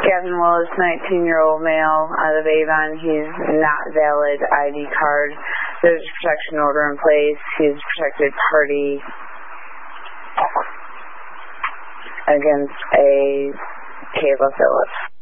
Gavin Willis, 19-year-old male out of Avon. He's not valid ID card. There's a protection order in place. He's a protected party against a Kayla Phillips.